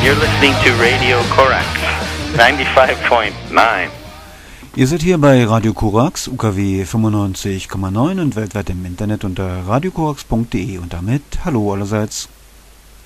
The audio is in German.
You're listening to Radio Korax 95.9. Ihr seid hier bei Radio Korax, UKW 95,9 und weltweit im Internet unter radiokorax.de und damit hallo allerseits.